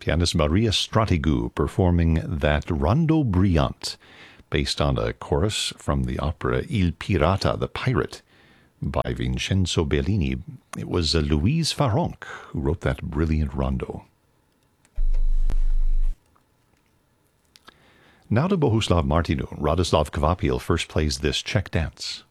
Pianist Maria Stratigou performing that Rondo Brillante, based on a chorus from the opera Il Pirata, the Pirate, by Vincenzo Bellini. It was Louise Farrenc who wrote that brilliant rondo. Now to Bohuslav Martinu. Radoslav Kvapil first plays this Czech dance.